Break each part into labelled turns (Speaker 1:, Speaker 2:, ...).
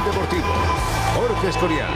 Speaker 1: Deportivo, Jorge Escorial.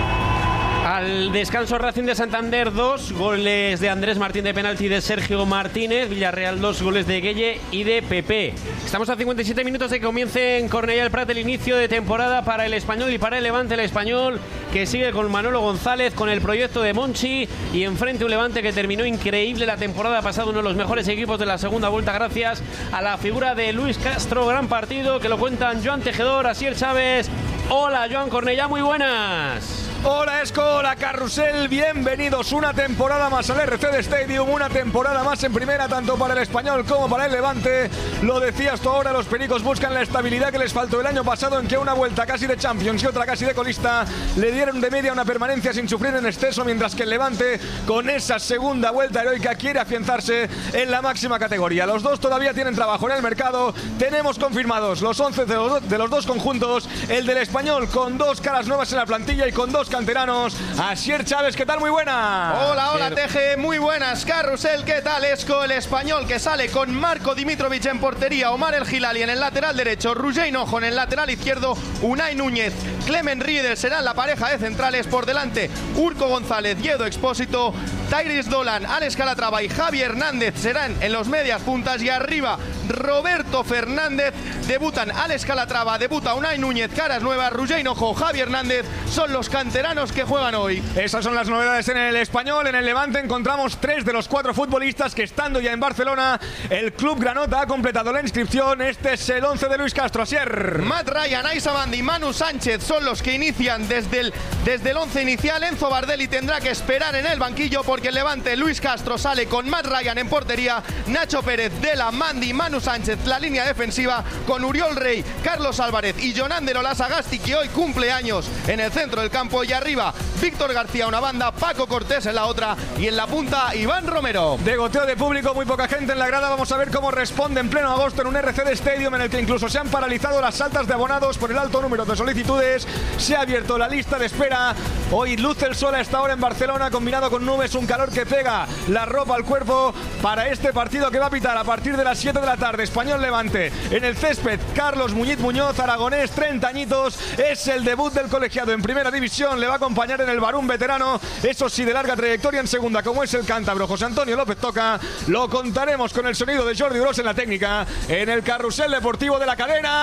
Speaker 2: Al descanso, Racing de Santander 2, goles de Andrés Martín de penalti y de Sergio Martínez. Villarreal 2, goles de Gueye y de Pepe. Estamos a 57 minutos de que comience en Cornellà del Prat el inicio de temporada para el Español y para el Levante. El Español que sigue con Manolo González, con el proyecto de Monchi, y enfrente un Levante que terminó increíble la temporada pasada, uno de los mejores equipos de la segunda vuelta gracias a la figura de Luis Castro. Gran partido que lo cuentan Joan Tejedor, Asier Chávez. Hola Joan, Cornellà, muy buenas.
Speaker 3: Hola Esco, hola Carrusel, bienvenidos una temporada más al RCD Stadium, una temporada más en primera tanto para el Español como para el Levante. Lo decías tú ahora, los pericos buscan la estabilidad que les faltó el año pasado, en que una vuelta casi de Champions y otra casi de colista le dieron de media una permanencia sin sufrir en exceso, mientras que el Levante con esa segunda vuelta heroica quiere afianzarse en la máxima categoría. Los dos todavía tienen trabajo en el mercado, tenemos confirmados los 11 de los dos conjuntos, el del Español con dos caras nuevas en la plantilla y con dos canteranos. Asier Chávez, ¿qué tal? Muy buena.
Speaker 4: Hola Teje, muy buenas. Carrusel, ¿qué tal? Esco, el Español que sale con Marco Dimitrovic en portería, Omar El Hilali en el lateral derecho, Roger Hinojo en el lateral izquierdo, Unai Núñez, Clement Riedel serán la pareja de centrales. Por delante Urco González, Yedo Expósito, Tyrese Dolan, Alex Calatrava y Javi Hernández serán en los medias puntas, y arriba Roberto Fernández. Debutan Alex Calatrava, debuta Unai Núñez, caras nuevas, Roger Hinojo, Javi Hernández son los canteranos que juegan hoy.
Speaker 3: Esas son las novedades en el Español. En el Levante encontramos 3 de los 4 futbolistas que, estando ya en Barcelona, el club granota ha completado la inscripción. Este es el 11 de Luis Castro. Asier.
Speaker 4: Matt Ryan, Aissa Bandi y Manu Sánchez son los que inician desde el 11 inicial. Enzo Bardelli tendrá que esperar en el banquillo porque el Levante, Luis Castro sale con Matt Ryan en portería, Nacho Pérez, Dela, Mandi, Manu Sánchez la línea defensiva, con Uriol Rey, Carlos Álvarez y Jonander Olasagasti, que hoy cumple años, en el centro del campo, y arriba Víctor García una banda, Paco Cortés en la otra, y en la punta Iván Romero.
Speaker 3: De goteo de público, muy poca gente en la grada. Vamos a ver cómo responde en pleno agosto en un RCD Stadium en el que incluso se han paralizado las altas de abonados por el alto número de solicitudes. Se ha abierto la lista de espera. Hoy luce el sol a esta hora en Barcelona, combinado con nubes, un calor que pega la ropa al cuerpo para este partido que va a pitar a partir de las 7 de la tarde. Español Levante en el césped. Carlos Muñoz, aragonés, 30 añitos, es el debut del colegiado en primera división. Le va a acompañar en el Barún veterano, eso sí, de larga trayectoria en segunda, como es el cántabro José Antonio López Toca. Lo contaremos con el sonido de Jordi Urós en la técnica, en el Carrusel Deportivo de la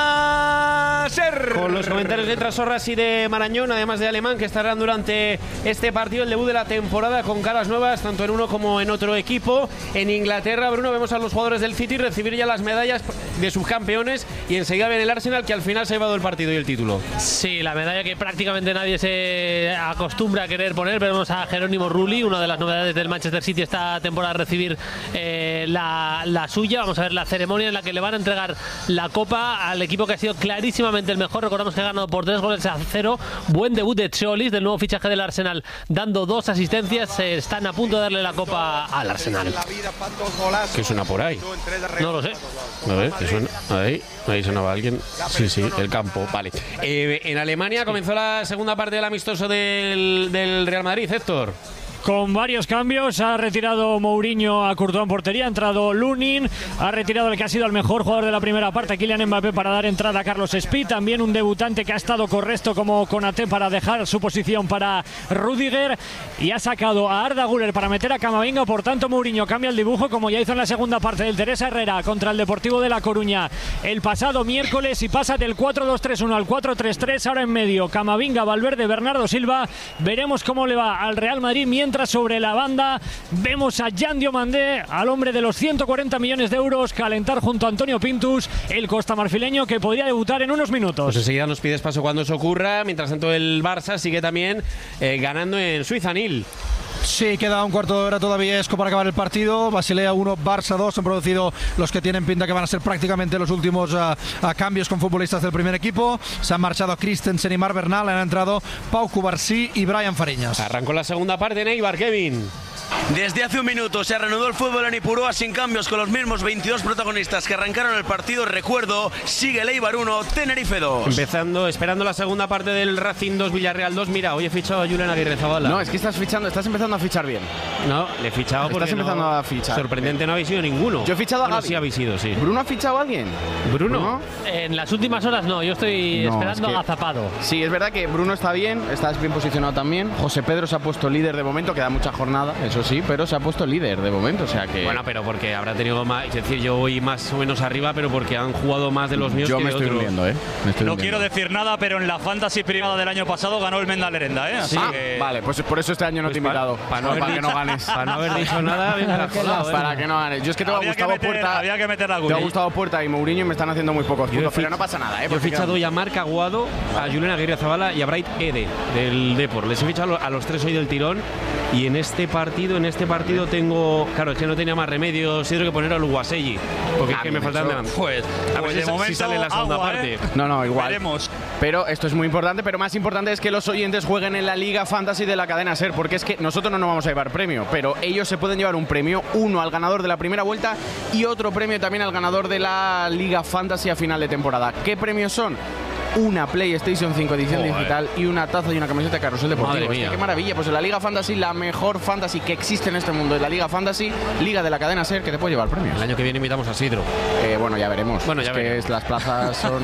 Speaker 3: cadena SER.
Speaker 2: Con los comentarios de Trasorras y de Marañón, además de Alemán, que estarán durante este partido, el debut de la temporada, con caras nuevas tanto en uno como en otro equipo. En Inglaterra, Bruno, vemos a los jugadores del City recibir ya las medallas de subcampeones, y enseguida viene el Arsenal, que al final se ha llevado el partido y el título.
Speaker 5: Sí, la medalla que prácticamente nadie se acostumbra a querer poner. Veremos a Jerónimo Rulli, una de las novedades del Manchester City esta temporada, a recibir la suya. Vamos a ver la ceremonia en la que le van a entregar la copa al equipo que ha sido clarísimamente el mejor. Recordamos que ha ganado por 3-0. Buen debut de Cholis, del nuevo fichaje del Arsenal, dando 2 asistencias. Están a punto de darle la copa al Arsenal.
Speaker 2: ¿Qué suena por ahí?
Speaker 5: No lo sé.
Speaker 2: A ver, ¿qué suena? Ahí sonaba alguien. Sí, el campo, vale. En Alemania comenzó la segunda parte del amistoso del Real Madrid, Héctor.
Speaker 6: Con varios cambios, ha retirado Mourinho a Courtois en portería, ha entrado Lunin, ha retirado el que ha sido el mejor jugador de la primera parte, Kylian Mbappé, para dar entrada a Carlos Speed, también un debutante que ha estado correcto como Konaté para dejar su posición para Rüdiger, y ha sacado a Arda Güler para meter a Camavinga. Por tanto, Mourinho cambia el dibujo, como ya hizo en la segunda parte del Teresa Herrera contra el Deportivo de La Coruña el pasado miércoles, y pasa del 4-2-3-1 al 4-3-3, ahora en medio Camavinga, Valverde, Bernardo Silva. Veremos cómo le va al Real Madrid, mientras sobre la banda vemos a Jan Diomandé, al hombre de los 140 millones de euros, calentar junto a Antonio Pintus, el costamarfileño, que podría debutar en unos minutos.
Speaker 2: Pues enseguida nos pides paso cuando eso ocurra. Mientras tanto, el Barça sigue también ganando en Suiza, Nil.
Speaker 7: Sí, queda un cuarto de hora todavía, Esco, para acabar el partido. Basilea 1, Barça 2. Han producido los que tienen pinta que van a ser prácticamente los últimos cambios con futbolistas del primer equipo. Se han marchado Christensen y Marc Bernal. Han entrado Pau Cubarsí y Brian Fariñas.
Speaker 2: Arrancó la segunda parte en Eibar, Kevin.
Speaker 8: Desde hace un minuto se reanudó el fútbol en Ipurúa sin cambios, con los mismos 22 protagonistas que arrancaron el partido. Recuerdo, sigue el Eibar 1, Tenerife 2.
Speaker 2: Esperando la segunda parte del Racing 2, Villarreal 2. Mira, hoy he fichado a Julen Aguirrezabala.
Speaker 9: No, es que estás empezando a fichar bien.
Speaker 2: No, le he fichado porque
Speaker 9: estás empezando a fichar.
Speaker 2: Sorprendente, no habéis sido ninguno.
Speaker 9: Yo he fichado a Gavi.
Speaker 2: Sí habéis sido, sí.
Speaker 9: ¿Bruno ha fichado a alguien?
Speaker 2: ¿Bruno?
Speaker 5: En las últimas horas no, yo estoy esperando agazapado.
Speaker 9: Sí, es verdad que Bruno está bien, estás bien posicionado también. José Pedro se ha puesto líder de momento, queda mucha jornada, eso sí, pero se ha puesto líder de momento, o sea que...
Speaker 2: Bueno, pero porque habrá tenido más, es decir, yo voy más o menos arriba, pero porque han jugado más de los míos
Speaker 9: yo
Speaker 2: que
Speaker 9: me
Speaker 2: de
Speaker 9: estoy
Speaker 2: otros.
Speaker 9: hundiendo,
Speaker 10: No quiero decir nada, pero en la Fantasy privada del año pasado ganó el Menda Lerenda, Así que...
Speaker 9: Vale, pues por eso este año no te he invitado. Para que no ganes.
Speaker 2: Para no haber dicho nada,
Speaker 9: para que no ganes. Yo es que tengo a Gustavo Puerta.
Speaker 10: Había que meter la
Speaker 9: Tengo a Gustavo Puerta y Mourinho y me están haciendo muy pocos puntos, pero no pasa nada,
Speaker 2: Yo he fichado ya a Marc Aguado, a Julen Aguirrezabala y a Bright Ede del Depor. Les he fichado a los tres hoy del tirón. Y en este partido tengo... Claro, es que no tenía más remedio, sí tengo que poner a Luguaselli, porque es que me faltan
Speaker 10: pues
Speaker 2: a ver
Speaker 10: de momento
Speaker 2: si sale la segunda parte.
Speaker 9: No, igual.
Speaker 10: Veremos.
Speaker 9: Pero esto es muy importante, pero más importante es que los oyentes jueguen en la Liga Fantasy de la cadena SER, porque es que nosotros no nos vamos a llevar premio, pero ellos se pueden llevar un premio, uno al ganador de la primera vuelta y otro premio también al ganador de la Liga Fantasy a final de temporada. ¿Qué premios son? Una PlayStation 5 edición digital y una taza y una camiseta de Carrusel Deportivo.
Speaker 2: Madre mía.
Speaker 9: ¡Qué maravilla! Pues en la Liga Fantasy, la mejor fantasy que existe en este mundo es la Liga Fantasy, Liga de la cadena SER, que te puede llevar premios.
Speaker 2: El año que viene invitamos a Sidro.
Speaker 9: Bueno, ya veremos.
Speaker 2: Bueno, ya
Speaker 9: veremos. Las plazas son...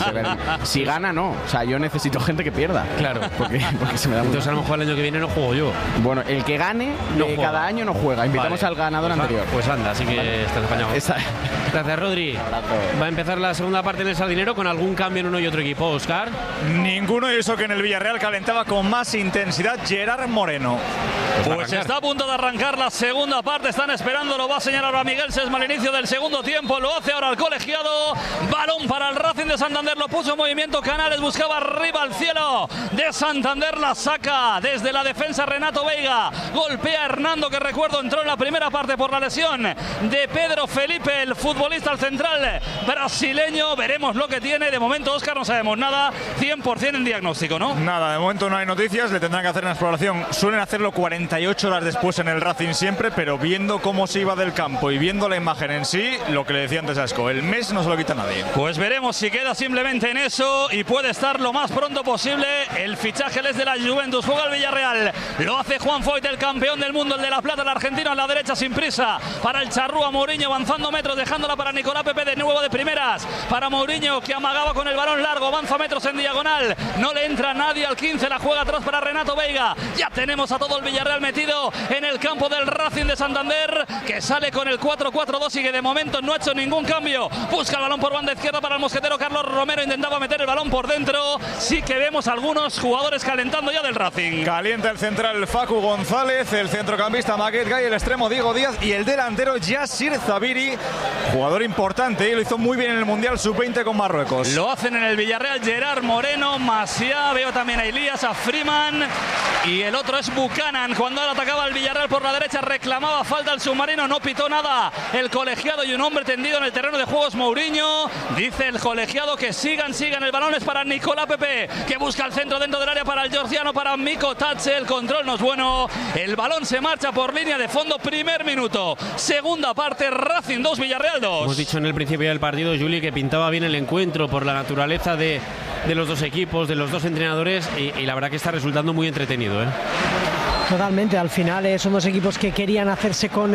Speaker 9: si gana, no. O sea, yo necesito gente que pierda.
Speaker 2: Claro.
Speaker 9: Porque se me da
Speaker 2: Entonces a lo mejor el año que viene no juego yo.
Speaker 9: Bueno, el que gane cada año no juega. Invitamos al ganador anterior.
Speaker 2: Pues anda, así que estás apañado. Gracias, Rodri. Va a empezar la segunda parte en el Sardinero con algún cambio en uno y otro equipo, Óscar.
Speaker 10: Ninguno, y eso que en el Villarreal calentaba con más intensidad Gerard Moreno. Pues está a punto de arrancar la segunda parte, están esperando, lo va a señalar ahora Miguel Sesma al inicio del segundo tiempo, lo hace ahora el colegiado, balón para el Racing de Santander, lo puso en movimiento Canales, buscaba arriba al cielo de Santander, la saca desde la defensa Renato Veiga, golpea a Hernando, que recuerdo entró en la primera parte por la lesión de Pedro Felipe, el futbolista al central brasileño, veremos lo que tiene, de momento Óscar no sabemos nada, 100% en diagnóstico, ¿no?
Speaker 3: Nada, de momento no hay noticias, le tendrán que hacer una exploración. Suelen hacerlo 48 horas después en el Racing siempre, pero viendo cómo se iba del campo y viendo la imagen en sí, lo que le decía antes a Asco, el mes no se lo quita nadie.
Speaker 10: Pues veremos si queda simplemente en eso y puede estar lo más pronto posible. El fichaje es de la Juventus, juega el Villarreal, lo hace Juan Foyt, el campeón del mundo, el de La Plata, el argentino, a la derecha sin prisa, para el charrúa Mourinho avanzando metros, dejándola para Nicolás Pepe de nuevo de primeras, para Mourinho que amagaba con el balón largo, avanza metros en diagonal, no le entra nadie al 15, la juega atrás para Renato Veiga, ya tenemos a todo el Villarreal metido en el campo del Racing de Santander, que sale con el 4-4-2 y que de momento no ha hecho ningún cambio, busca el balón por banda izquierda para el mosquetero Carlos Romero, intentaba meter el balón por dentro, sí que vemos algunos jugadores calentando ya del Racing.
Speaker 3: Calienta el central Facu González, el centrocampista Maguet Gay, el extremo Diego Díaz y el delantero Yassir Zabiri, jugador importante, lo hizo muy bien en el Mundial Sub-20 con Marruecos.
Speaker 10: Lo hacen en el Villarreal Gerard Moreno, Maciá, veo también a Elías, a Freeman y el otro es Buchanan. Cuando ahora atacaba el Villarreal por la derecha, reclamaba falta al submarino, no pitó nada el colegiado y un hombre tendido en el terreno de juegos Mourinho. Dice el colegiado que sigan, el balón es para Nicolás Pepe, que busca el centro dentro del área para el georgiano, para Miko Tatse, el control no es bueno, el balón se marcha por línea de fondo, primer minuto, segunda parte, Racing 2, Villarreal 2.
Speaker 2: Hemos dicho en el principio del partido, Juli, que pintaba bien el encuentro por la naturaleza de los dos equipos, de los dos entrenadores y la verdad que está resultando muy entretenido, ¿eh?
Speaker 11: Totalmente, al final son dos equipos que querían hacerse con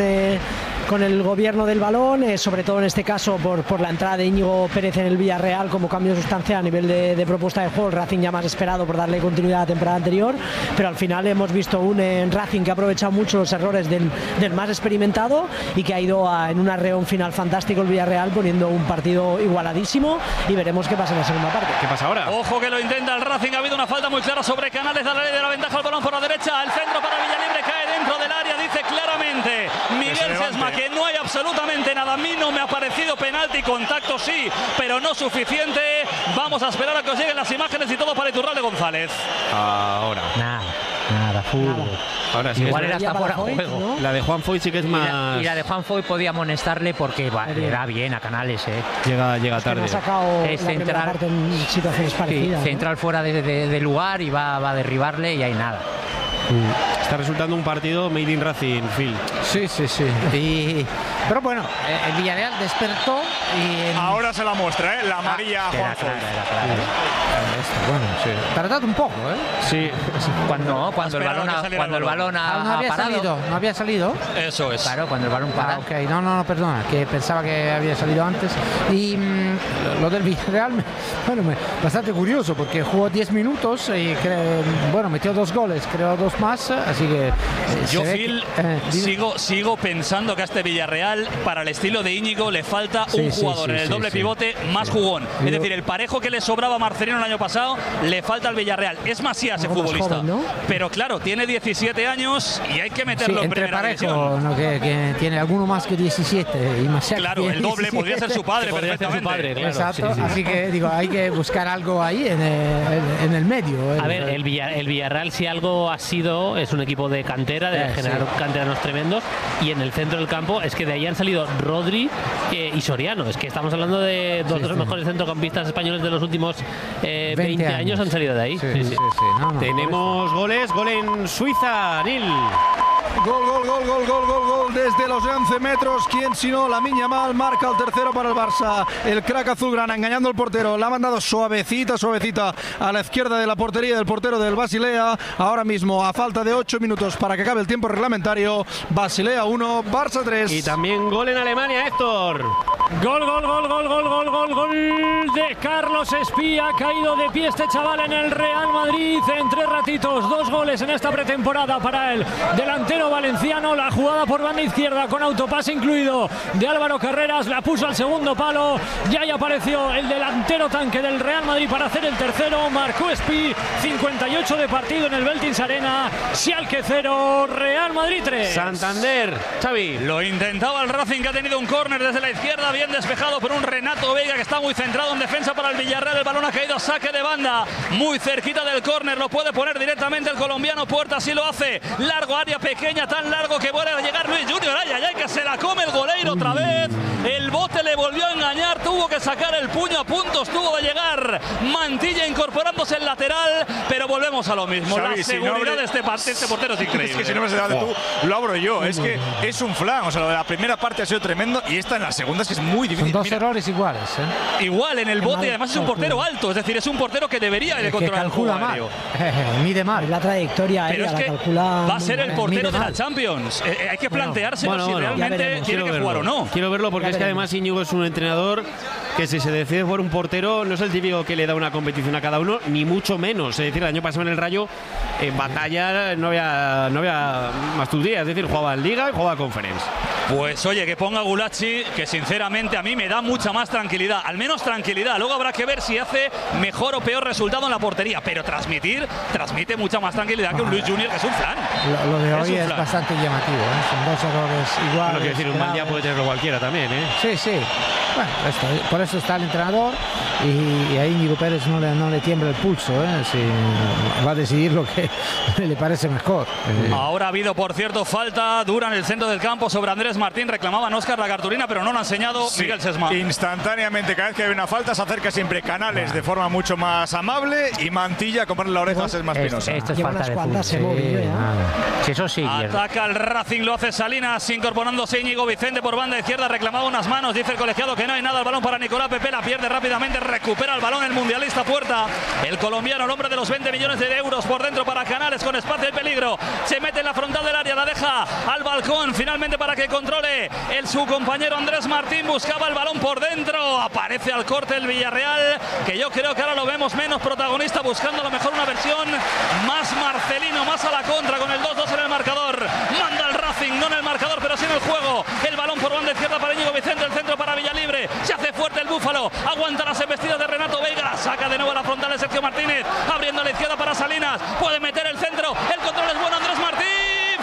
Speaker 11: el gobierno del balón, sobre todo en este caso por la entrada de Íñigo Pérez en el Villarreal como cambio sustancial a nivel de propuesta de juego. El Racing ya más esperado por darle continuidad a la temporada anterior, pero al final hemos visto un Racing que ha aprovechado mucho los errores del más experimentado y que ha ido en un arreón final fantástico el Villarreal, poniendo un partido igualadísimo, y veremos qué pasa en la segunda parte.
Speaker 2: ¿Qué pasa ahora?
Speaker 10: Ojo que lo intenta el Racing, ha habido una falta muy clara sobre Canales, da la ley de la ventaja al balón por la derecha, el centro para Villalibre, cae dentro del área, dice claramente Miguel Sesma que no hay absolutamente nada. A mí no me ha parecido penalti, contacto sí, pero no suficiente. Vamos a esperar a que os lleguen las imágenes y todo para Iturralde González.
Speaker 2: Ahora.
Speaker 12: Nada, fútbol.
Speaker 2: Ahora sí.
Speaker 12: Igual era hasta fuera de juego.
Speaker 2: ¿no? La de Juan Foyt sí que es más...
Speaker 12: Y la de Juan Foyt podía amonestarle porque le da bien a Canales,
Speaker 2: Llega tarde.
Speaker 11: Ha sacado
Speaker 12: es
Speaker 11: la primera parte en situaciones parecidas.
Speaker 12: Central fuera de lugar y va a derribarle y hay nada.
Speaker 2: Está resultando un partido made in Racing, Phil.
Speaker 13: Sí. Pero bueno, el Villarreal despertó y...
Speaker 3: Ahora se la muestra, la amarilla a Juan Foyt.
Speaker 13: Bueno, sí. Tardado un poco,
Speaker 2: Sí.
Speaker 12: Cuando el balón ha parado.
Speaker 13: ¿No había salido?
Speaker 10: Eso es.
Speaker 12: Claro, cuando el balón para.
Speaker 13: Ok, no, perdona, que pensaba que había salido antes. Y lo del Villarreal, bastante curioso, porque jugó 10 minutos y metió 2 goles, creo 2 más, así que...
Speaker 10: Yo, Phil, sigo pensando que a este Villarreal, para el estilo de Íñigo, le falta un jugador en el doble pivote más jugón. Es decir, el parejo que le sobraba a Marcelino el año pasado, le falta al Villarreal. Es Masías ese futbolista. Joven, ¿no? Pero claro, tiene 17 años y hay que meterlo en primera división.
Speaker 13: ¿No? Que tiene alguno más que 17 y Masías.
Speaker 10: Claro, el doble podría ser su padre perfectamente.
Speaker 12: Claro,
Speaker 13: exacto, así que hay que buscar algo ahí en el medio.
Speaker 5: A ver, el Villarreal, si algo ha sido, es un equipo de cantera, de generar canteranos tremendos, y en el centro del campo es que de ahí han salido Rodri y Soriano. Es que estamos hablando de dos de los mejores centrocampistas españoles de los últimos 20 años han salido de ahí.
Speaker 2: Tenemos goles, gol en Suiza, Nil.
Speaker 7: Gol desde los 11 metros. ¿Quién sino Lamine Yamal marca el tercero para el Barça? El crack azulgrana engañando al portero. La ha mandado suavecita a la izquierda de la portería del portero del Basilea. Ahora mismo, a falta de 8 minutos para que acabe el tiempo reglamentario, Basilea 1, Barça 3.
Speaker 2: Y también gol en Alemania, Héctor.
Speaker 6: Gol de Carlos Espía. Ha caído de pie este chaval en el Real Madrid en 3 ratitos. 2 goles en esta pretemporada para el delantero valenciano. La jugada por banda izquierda con autopase incluido de Álvaro Carreras, la puso al segundo palo. Ya ahí apareció el delantero tanque del Real Madrid para hacer el tercero. Marcó Espí. 58 de partido en el Veltins Arena. Schalke 0, Real Madrid 3.
Speaker 2: Santander, Xavi.
Speaker 10: Lo intentaba el Racing, que ha tenido un córner desde la izquierda, bien despejado por un Renato Veiga, que está muy centrado en defensa para el Villarreal. El balón ha caído, saque de banda, muy cerquita del córner. Lo puede poner directamente el colombiano Puerta, así lo hace. Largo, área pequeña, tan largo que vuelve a llegar Luis Junior. Ay, que se la come el goleiro otra vez. El bote le volvió a engañar, tuvo que sacar el puño, a punto estuvo de llegar Mantilla incorporándose el lateral, pero volvemos a lo mismo. Xavi, la seguridad de este portero es increíble.
Speaker 3: Es que si no me se da de tú, lo abro yo. Es que es un flan. O sea, lo de la primera parte ha sido tremendo y esta en la segunda es que es muy difícil.
Speaker 13: Son 2 errores iguales.
Speaker 10: Igual en el bote, y además es un portero alto, es decir, es un portero que debería de controlar el juego aéreo.
Speaker 11: Mide mal. La trayectoria aérea,
Speaker 10: pero es que
Speaker 11: la calcula.
Speaker 10: Va a ser el portero de la Champions. Hay que planteárselo si realmente tiene que jugar o no.
Speaker 2: Quiero verlo porque es que además Íñigo es un entrenador que, si se decide por un portero, no es el típico que le da una competición a cada uno, ni mucho menos. Es decir, el año pasado en el Rayo, en batalla no había más tus días. Es decir, jugaba en Liga y jugaba Conference.
Speaker 10: Pues oye, que ponga Gulacsi, que sinceramente a mí me da mucha más tranquilidad, al menos tranquilidad. Luego habrá que ver si hace mejor o peor resultado en la portería, pero transmite mucha más tranquilidad que un Luis Junior, que es un flan.
Speaker 13: Lo de hoy es bastante llamativo, son 2 errores iguales.
Speaker 2: Lo quiero decir, un mal día puede tenerlo cualquiera también,
Speaker 13: Sí. Bueno, por eso está el entrenador y a Íñigo Pérez no le tiembla el pulso, si va a decidir lo que le parece mejor.
Speaker 10: Ahora ha habido, por cierto, falta dura en el centro del campo sobre Andrés Martín. Reclamaban Óscar la cartulina, pero no lo ha enseñado Miguel Sesma.
Speaker 3: Instantáneamente, cada vez que hay una falta, se acerca siempre Canales de forma mucho más amable y Mantilla con la oreja a Sesma Espinosa.
Speaker 12: Esto es falta de fútbol. Sí, eso sí.
Speaker 10: Ataca el Racing, lo hace Salinas, incorporándose Íñigo Vicente por banda izquierda. Reclamaba unas manos, dice el colegiado que no hay nada. El balón para Nicolás Pepe, la pierde rápidamente, recupera el balón el mundialista Puerta. El colombiano, el hombre de los 20 millones de euros, por dentro para Canales, con espacio y peligro. Se mete en la frontal del área, la deja al balcón, finalmente para que controle su compañero Andrés Martín. Buscaba el balón por dentro, aparece al corte el Villarreal, que yo creo que ahora lo vemos menos protagonista, buscando a lo mejor una versión más Marcelino, más a la contra, con el 2-2 en el marcador. Manda el Racing, no en el marcador, pero sí en el juego. El balón por banda izquierda para Íñigo Vicente, el centro para Villalibre. Se hace fuerte el Búfalo, aguanta las embestidas de Renato Veiga, saca de nuevo a la frontal de Sergio Martínez, abriendo a la izquierda para Salinas, puede meter el centro, el control es bueno, Andrés Martín,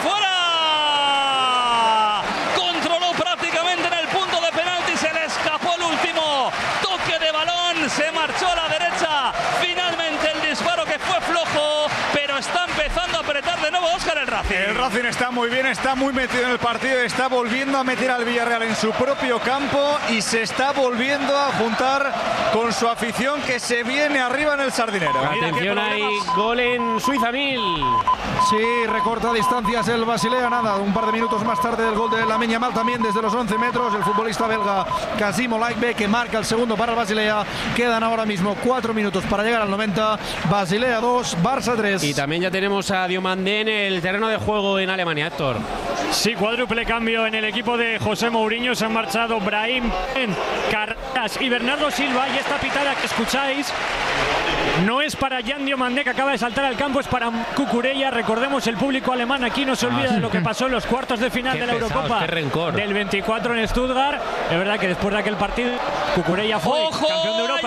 Speaker 10: fuera. Controló prácticamente en el punto de penalti, se le escapó el último toque de balón, se marchó a la derecha. Finalmente el disparo, que fue flojo, pero está empezando a apretar de nuevo Óscar el Racing. Racing.
Speaker 3: El Racing está muy bien, está muy metido en el partido, está volviendo a meter al Villarreal en su propio campo y se está volviendo a juntar con su afición que se viene arriba en el Sardinero.
Speaker 2: Atención, hay gol en Suiza 1000.
Speaker 7: Sí, recorta distancias el Basilea, nada, un par de minutos más tarde del gol de Lamine Yamal también desde los 11 metros, el futbolista belga Kasim Olaikbe que marca el segundo para el Basilea. Quedan ahora mismo 4 minutos para llegar al 90, Basilea 2, Barça 3.
Speaker 2: Y también ya tenemos a Diomandé en el terreno de juego en Alemania, Héctor.
Speaker 6: Sí, cuádruple cambio en el equipo de José Mourinho. Se han marchado Brahim, Carreras y Bernardo Silva. Y esta pitada que escucháis no es para Jan Diomandé, que acaba de saltar al campo, es para Cucurella. Recordemos, el público alemán aquí no se olvida de lo que pasó en los cuartos de final de la Eurocopa del 24 en Stuttgart. Es verdad que después de aquel partido, Cucurella fue campeón de Europa.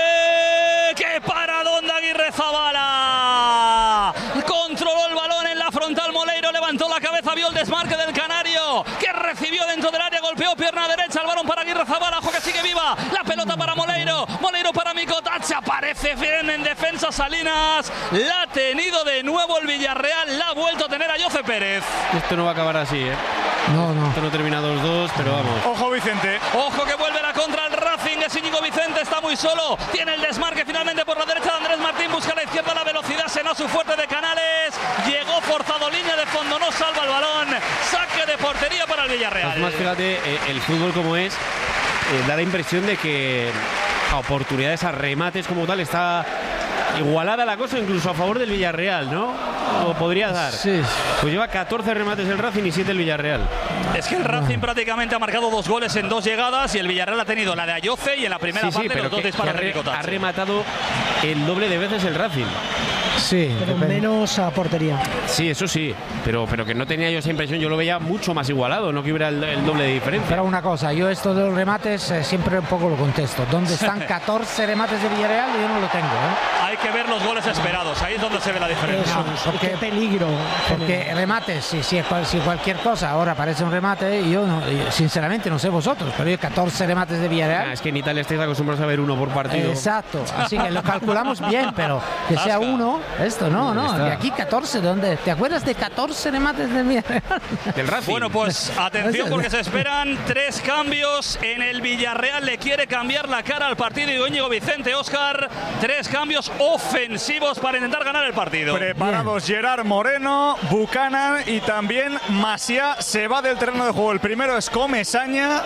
Speaker 10: ¡Qué paradón de Aguirrezabala! Controló el balón en la frontal Moleiro, levantó la cabeza, vio el desmarque del canario, que recibió dentro del área, golpeó pierna derecha, el balón para Aguirrezabala, ojo que sigue viva, la pelota para Moleiro, Moleiro para Mikotatz, aparece bien en defensa Salinas, la ha tenido de nuevo el Villarreal, la ha vuelto a tener a Jose Pérez.
Speaker 2: Esto no va a acabar así, ¿eh?
Speaker 13: No.
Speaker 2: Esto no termina 2-2, pero vamos.
Speaker 3: Ojo Vicente.
Speaker 10: Ojo que vuelve la contra el Racing, es Íñigo Vicente, está muy solo, tiene el desmarque finalmente por la derecha de Andrés Martín, busca a la izquierda la velocidad, Senó su fuerte de Canales, llegó forzado, línea de fondo, no salva el balón, saque de portería para el Villarreal.
Speaker 2: Además, fíjate, el fútbol como es, da la impresión de que a oportunidades, a remates como tal, está igualada la cosa, incluso a favor del Villarreal, ¿no? O podría dar.
Speaker 13: Sí.
Speaker 2: Pues lleva 14 remates el Racing y 7 el Villarreal.
Speaker 10: Es que el Racing prácticamente ha marcado 2 goles en 2 llegadas y el Villarreal ha tenido la de Ayoce y en la primera parte los 2 disparos de Mikotatz.
Speaker 2: Ha rematado el doble de veces el Racing.
Speaker 13: Sí,
Speaker 11: pero menos a portería.
Speaker 2: Sí, eso sí, pero que no tenía yo esa impresión, yo lo veía mucho más igualado, no que hubiera el doble de diferencia.
Speaker 13: Pero una cosa, yo esto de los remates siempre un poco lo contesto. ¿Dónde están 14 remates de Villarreal? Yo no lo tengo, ¿eh?
Speaker 10: Hay que ver los goles esperados, ahí es donde se ve la diferencia.
Speaker 13: Porque,
Speaker 11: qué peligro.
Speaker 13: Porque remates, si cualquier cosa ahora parece un remate, yo sinceramente no sé vosotros, pero yo 14 remates de Villarreal.
Speaker 2: Es que en Italia estáis acostumbrados a ver uno por partido.
Speaker 13: Exacto, así que lo calculamos bien, pero que sea uno, esto no, de aquí 14, ¿de dónde? ¿Te acuerdas de 14 remates del Villarreal?
Speaker 2: Del Racing.
Speaker 10: Bueno, pues atención porque se esperan 3 cambios en el Villarreal, le quiere cambiar la cara al partido y Íñigo Vicente, Óscar, 3 cambios ofensivos para intentar ganar el partido.
Speaker 3: Preparados Gerard Moreno, Buchanan y también Macià se va del terreno de juego. El primero es Comesaña,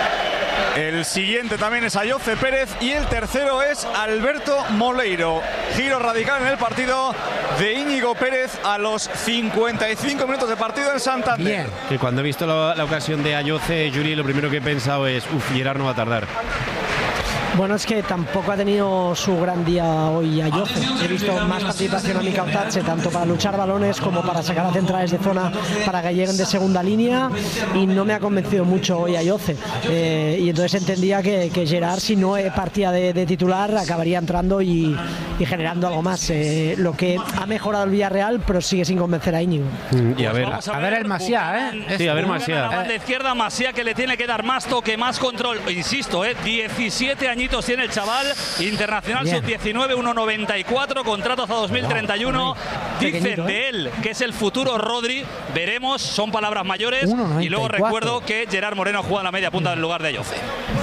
Speaker 3: el siguiente también es Ayoce Pérez y el tercero es Alberto Moleiro. Giro radical en el partido de Íñigo Pérez a los 55 minutos de partido en Santander.
Speaker 13: Bien.
Speaker 2: Que cuando he visto la ocasión de Ayoce, Yuri, lo primero que he pensado es, Gerard no va a tardar.
Speaker 11: Bueno, es que tampoco ha tenido su gran día hoy Ayoce. He visto más participación a Mikotatz, tanto para luchar balones como para sacar a centrales de zona para que lleguen de segunda línea, y no me ha convencido mucho hoy Ayoce. Y entonces entendía que Gerard, si no partía de titular, acabaría entrando y generando algo más. Lo que ha mejorado el Villarreal, pero sigue sin convencer a Íñigo.
Speaker 2: Y a ver
Speaker 13: el Macià, ¿eh?
Speaker 2: Sí, a ver Macià.
Speaker 10: La banda izquierda, Macià, que le tiene que dar más toque, más control. Insisto, 17 añitos tiene el chaval, internacional sub-19, 1,94, contrato hasta 2031. Dicen de él que es el futuro Rodri, veremos, son palabras mayores. 1,94. Y luego recuerdo que Gerard Moreno juega en la media punta en lugar de Ayoce.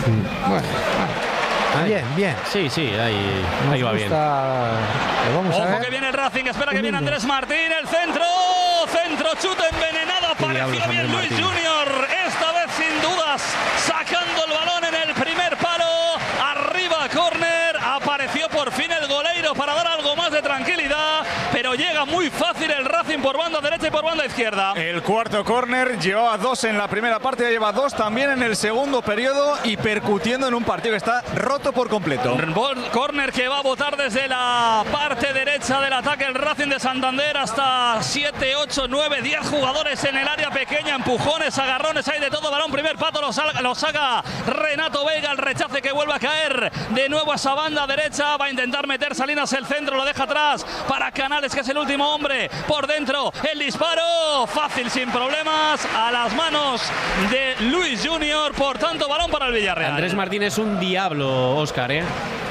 Speaker 13: Bien.
Speaker 2: Sí, ahí va bien.
Speaker 10: Ojo que viene el Racing, espera que viene Andrés Martín, el centro, chute envenenado, apareció bien Luis Junior, esta vez sin dudas, sacando el balón en el primer palo, arriba córner, apareció por fin el goleiro para dar algo más de tranquilidad, pero llega muy fácil el Racing por banda derecha y por banda izquierda.
Speaker 3: El cuarto córner, llevaba 2 en la primera parte, ya lleva 2 también en el segundo periodo y percutiendo en un partido que está roto por completo.
Speaker 10: Córner que va a botar desde la parte derecha del ataque el Racing de Santander, hasta 7, 8, 9, 10 jugadores en el área pequeña, empujones, agarrones, hay de todo, balón, primer pato, lo saca Renato Veiga, el rechace que vuelve a caer de nuevo a esa banda derecha, va a intentar meter Salinas el centro, lo deja atrás para Canales, que es el último hombre, por dentro, el disparo, fácil, sin problemas, a las manos de Luis Junior, por tanto, balón para el Villarreal.
Speaker 2: Andrés Martín es un diablo, Óscar,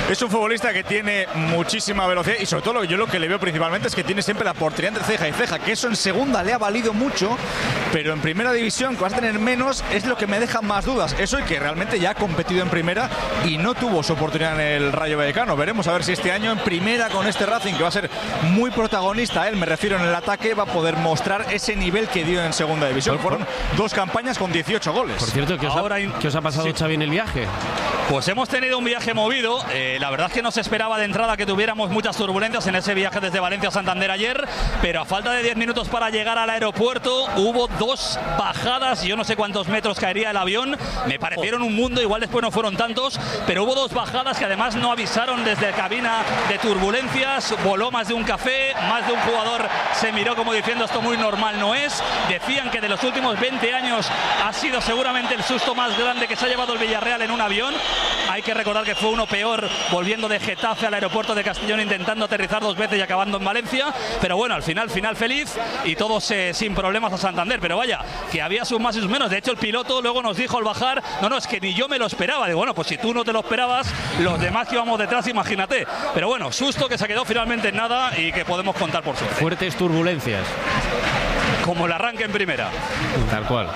Speaker 3: Es un futbolista que tiene muchísima velocidad y sobre todo yo lo que le veo principalmente es que tiene siempre la oportunidad de ceja y ceja, que eso en segunda le ha valido mucho, pero en primera división, que vas a tener menos, es lo que me deja más dudas. Eso, y que realmente ya ha competido en primera y no tuvo su oportunidad en el Rayo Vallecano. Veremos a ver si este año en primera con este Racing, que va a ser muy protagonista, me refiero en el ataque, va a poder mostrar ese nivel que dio en segunda división. Fueron 2 campañas con 18 goles.
Speaker 2: Por cierto, ¿qué os ha pasado, Xavi, en el viaje?
Speaker 10: Pues hemos tenido un viaje movido. La verdad es que no se esperaba de entrada que tuviéramos muchas turbulencias en ese viaje desde Valencia a Santander ayer, pero a falta de 10 minutos para llegar al aeropuerto hubo 2 bajadas. Yo no sé cuántos metros caería el avión, me parecieron un mundo, igual después no fueron tantos, pero hubo 2 bajadas que además no avisaron desde cabina de turbulencias. Voló más de un café, más de un jugador se miró como diciendo esto muy normal no es. Decían que de los últimos 20 años ha sido seguramente el susto más grande que se ha llevado el Villarreal en un avión. Hay que recordar que fue uno peor volviendo de Getafe al aeropuerto de Castellón, intentando aterrizar 2 veces y acabando en Valencia. Pero bueno, al final feliz y todos sin problemas a Santander. Pero vaya, que había sus más y sus menos. De hecho, el piloto luego nos dijo al bajar, no, es que ni yo me lo esperaba. Digo, bueno, pues si tú no te lo esperabas, los demás que íbamos detrás, imagínate. Pero bueno, susto que se quedó finalmente en nada y que podemos contar por suerte.
Speaker 2: Fuertes turbulencias.
Speaker 10: Como el arranque en primera.
Speaker 2: Tal cual.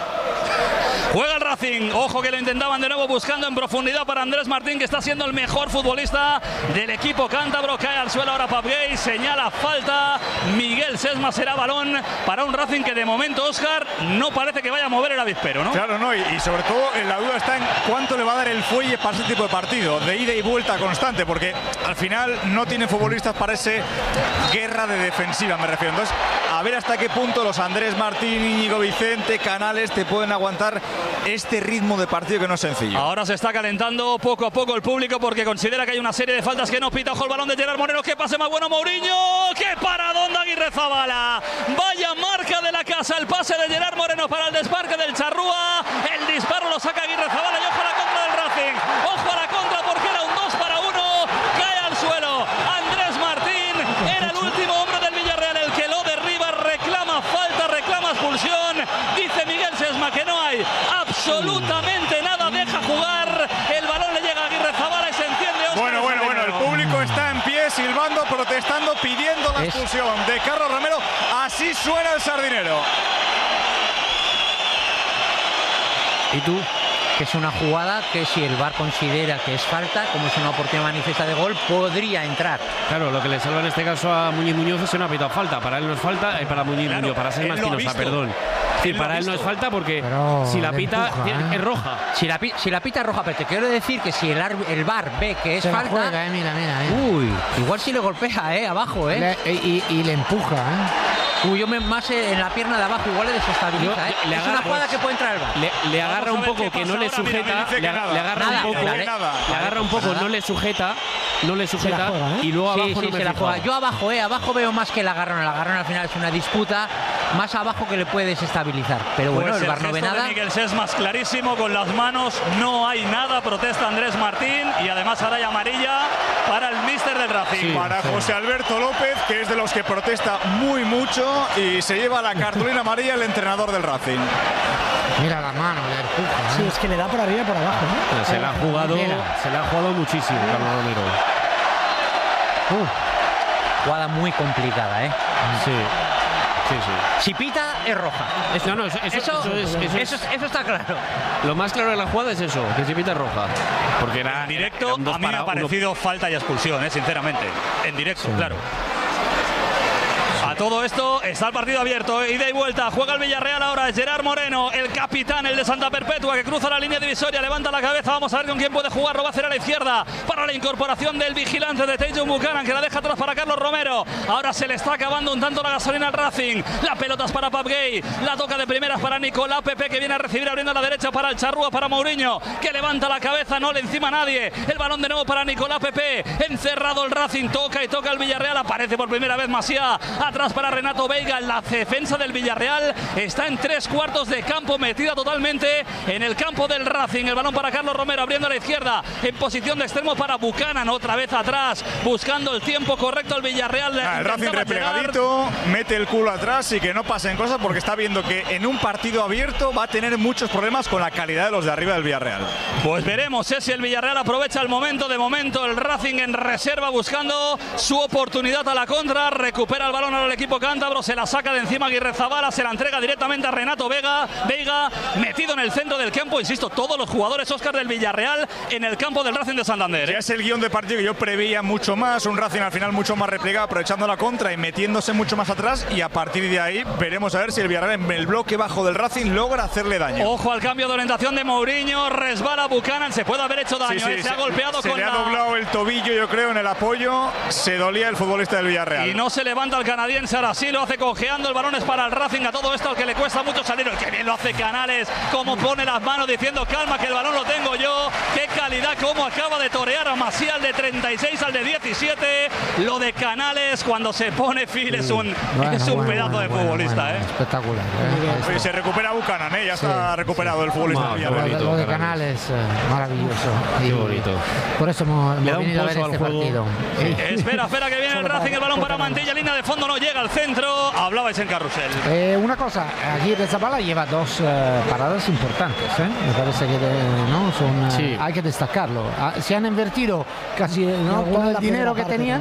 Speaker 10: Juega el Racing, ojo que lo intentaban de nuevo buscando en profundidad para Andrés Martín, que está siendo el mejor futbolista del equipo cántabro. Cae al suelo ahora Pap Gay, señala falta Miguel Sesma, será balón para un Racing que de momento, Óscar, no parece que vaya a mover el avispero, ¿no?
Speaker 3: Claro, no, y sobre todo la duda está en cuánto le va a dar el fuelle para ese tipo de partido, de ida y vuelta constante, porque al final no tiene futbolistas para ese guerra de defensiva, me refiero. Entonces, a ver hasta qué punto los Andrés Martín, Íñigo Vicente, Canales te pueden aguantar este ritmo de partido que no es sencillo.
Speaker 10: Ahora se está calentando poco a poco el público porque considera que hay una serie de faltas que no pita. Ojo el balón de Gerard Moreno, que pase más bueno Mourinho, qué paradón de Aguirrezabala, vaya marca de la casa, el pase de Gerard Moreno para el desmarque del Charrúa, el disparo lo saca Aguirrezabala y ojo a la contra del Racing, ojo a la contra porque era un 2-1, cae al suelo Andrés Martín, era el último hombre del Villarreal el que lo derriba, reclama falta, reclama expulsión, dice Miguel Sesma que no hay absolutamente nada, deja jugar, el balón le llega a Aguirrezabala y se enciende.
Speaker 3: Bueno, el público está en pie, silbando, protestando, pidiendo la expulsión de Carlos Romero. Así suena el Sardinero.
Speaker 12: ¿Y tú? Que es una jugada que si el VAR considera que es falta, como es una oportunidad manifiesta de gol, podría entrar.
Speaker 2: Claro, lo que le salva en este caso a Muñiz Muñoz es una pitado falta. Para él no es falta, para Muñiz Muñoz, para Sesma Espinosa, perdón. Sí, para él no es falta porque si la pita es roja.
Speaker 12: Si la pita es roja, pero te quiero decir que si el VAR ve que es
Speaker 13: se
Speaker 12: falta,
Speaker 13: juega, mira.
Speaker 12: Uy, igual si le golpea, abajo,
Speaker 13: y le empuja,
Speaker 12: Uy, yo más en la pierna de abajo igual le desestabiliza, Es una jugada que puede entrar el VAR.
Speaker 2: Le agarra un poco que no le sujeta, le agarra un poco, no le sujeta, y luego abajo no me
Speaker 12: se la juega. Yo abajo veo más que el agarrón. El agarrón al final es una disputa más abajo que le puede desestabilizar. Pero bueno,
Speaker 10: pues
Speaker 12: el VAR no ve nada.
Speaker 10: Miguel Sesma es clarísimo, con las manos no hay nada, protesta Andrés Martín y además ahora hay amarilla para el míster del Racing.
Speaker 3: Para José Alberto López, que es de los que protesta muy mucho y se lleva la cartulina amarilla el entrenador del Racing.
Speaker 13: Mira la mano, le empuja.
Speaker 11: Sí, es que le da por arriba y por abajo, ¿no?
Speaker 2: Se la ha jugado muchísimo, Carlos Romero.
Speaker 12: Jugada muy complicada,
Speaker 2: Sí.
Speaker 12: Si pita, es roja. Eso está claro.
Speaker 2: Lo más claro de la jugada es eso, que si pita es roja. Porque era
Speaker 10: en directo, a mí me ha parecido falta y expulsión, sinceramente. En directo, claro. A todo esto está el partido abierto, ida y vuelta, juega el Villarreal ahora, Gerard Moreno, el capitán, el de Santa Perpetua, que cruza la línea divisoria, levanta la cabeza, vamos a ver con quién puede jugar, lo va a hacer a la izquierda, para la incorporación del vigilante de Tejo Buchanan, que la deja atrás para Carlos Romero, ahora se le está acabando un tanto la gasolina al Racing, la pelota es para Pap Gay, la toca de primeras para Nicolás Pepe, que viene a recibir abriendo a la derecha para el Charrúa, para Mourinho, que levanta la cabeza, no le encima a nadie, el balón de nuevo para Nicolás Pepe, encerrado el Racing, toca y toca el Villarreal, aparece por primera vez Maciá, atrás atrás para Renato Veiga. La defensa del Villarreal está en 3/4 de campo, metida totalmente en el campo del Racing. El balón para Carlos Romero, abriendo a la izquierda, en posición de extremo para Buchanan, otra vez atrás, buscando el tiempo correcto al Villarreal.
Speaker 3: El Racing replegadito, mete el culo atrás y que no pasen cosas, porque está viendo que en un partido abierto va a tener muchos problemas con la calidad de los de arriba del Villarreal.
Speaker 10: Pues veremos si el Villarreal aprovecha el momento. De momento el Racing en reserva, buscando su oportunidad a la contra. Recupera el balón al equipo cántabro, se la saca de encima Aguirrezabala, se la entrega directamente a Renato Veiga, metido en el centro del campo. Insisto, todos los jugadores, Óscar, del Villarreal en el campo del Racing de Santander.
Speaker 3: Ya es el guión de partido que yo preveía mucho más, un Racing al final mucho más replegado, aprovechando la contra y metiéndose mucho más atrás, y a partir de ahí veremos a ver si el Villarreal en el bloque bajo del Racing logra hacerle daño.
Speaker 10: Ojo al cambio de orientación de Mourinho, resbala Buchanan, se puede haber hecho daño, se ha golpeado
Speaker 3: se le ha doblado el tobillo, yo creo, en el apoyo, se dolía el futbolista del Villarreal.
Speaker 10: Y no se levanta el canadiense, ahora sí lo hace cojeando. El balón es para el Racing, a todo esto al que le cuesta mucho salir. Que bien lo hace Canales, como pone las manos diciendo calma, que el balón lo tengo yo. Qué calidad, cómo acaba de torear a Maciel, de 36 al de 17. Lo de Canales cuando se pone fil es un pedazo de futbolista.
Speaker 13: Espectacular.
Speaker 3: Oye, se recupera Buchanan, ya está recuperado el futbolista del Villarreal.
Speaker 13: Lo de Canales, maravilloso.
Speaker 2: Qué bonito.
Speaker 13: Por eso hemos venido a ver este partido.
Speaker 10: Espera que viene el Racing, el balón para Mantilla, línea de fondo, no llega al centro. Hablabais en carrusel.
Speaker 13: Una cosa, Aguirrezabala lleva dos paradas importantes, me parece que ¿no? Son, hay que destacarlo. Se han invertido casi todo el dinero que tenían